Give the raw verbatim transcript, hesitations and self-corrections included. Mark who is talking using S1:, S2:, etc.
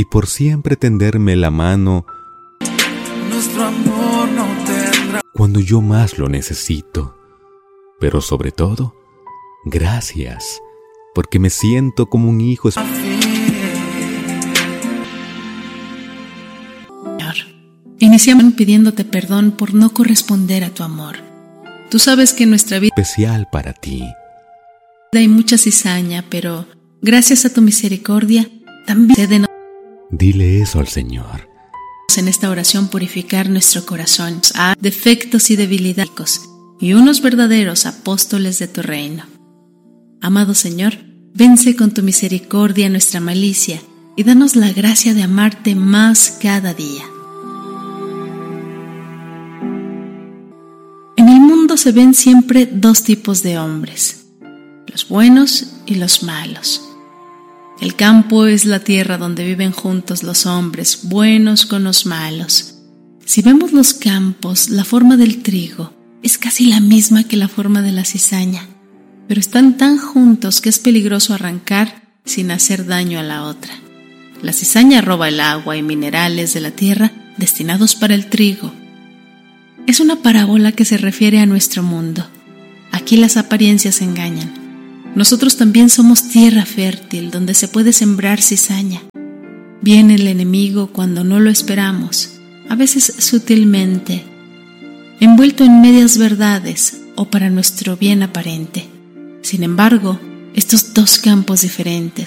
S1: y por siempre tenderme la mano
S2: Nuestro amor no tendrá
S1: cuando yo más lo necesito. Pero sobre todo, gracias, porque me siento como un hijo.
S2: fin.
S3: Iniciamos pidiéndote perdón por no corresponder a tu amor. Tú sabes que en nuestra vida
S1: Especial para ti.
S3: hay mucha cizaña, pero gracias a tu misericordia también cédenos
S1: Dile eso al Señor.
S3: en esta oración purificar nuestro corazón a defectos y debilidades y unos verdaderos apóstoles de tu reino. Amado Señor, vence con tu misericordia nuestra malicia y danos la gracia de amarte más cada día. En el mundo se ven siempre dos tipos de hombres, los buenos y los malos. El campo es la tierra donde viven juntos los hombres buenos con los malos. Si vemos los campos, la forma del trigo es casi la misma que la forma de la cizaña, pero están tan juntos que es peligroso arrancar sin hacer daño a la otra. La cizaña roba el agua y minerales de la tierra destinados para el trigo. Es una parábola que se refiere a nuestro mundo. Aquí las apariencias engañan. Nosotros también somos tierra fértil donde se puede sembrar cizaña. Viene el enemigo cuando no lo esperamos, a veces sutilmente, envuelto en medias verdades o para nuestro bien aparente. Sin embargo, estos dos campos diferentes